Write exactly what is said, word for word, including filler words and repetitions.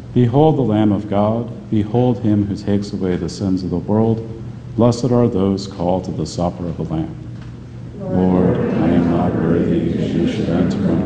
Behold the Lamb of God. Behold him who takes away the sins of the world. Blessed are those called to the supper of the Lamb. Lord, I am not worthy that you should enter